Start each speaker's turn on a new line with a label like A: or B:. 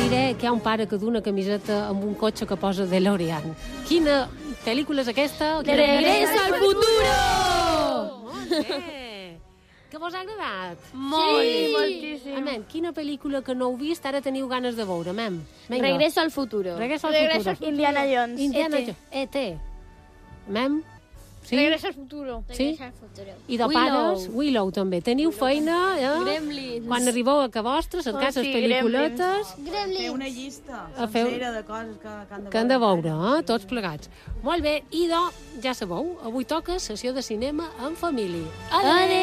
A: diré que hi ha un pare que du una camiseta amb un cotxe que posa DeLorean. Quina pel·lícula és aquesta?
B: De Regreso al futuro!
A: Molt bé! Que vos ha agradat?
B: Molt.
C: Sí, moltíssim.
A: Amem, quina pel·lícula que no heu vist ara teniu ganes de veure, amem? Vinga.
B: Regreso al futuro.
A: Regreso al
C: Regreso
A: futuro.
C: Indiana Jones.
A: Indiana
B: E.T.
A: Jones. E.T. Amem? Sí?
C: Regreso al futuro.
A: Sí?
D: al futuro.
A: I de
B: Willow.
A: pares, Willow també. Teniu feina,
B: Gremlins.
A: Quan arribeu a casa vostra, cercar les
C: sí,
A: pel·lículetes
E: Té
D: Gremlins.
E: una llista
A: A fer-
E: sencera de coses
A: que han de veure, tots plegats. Molt bé, i ja sabeu, avui toca sessió de cinema en família.
B: Adéu.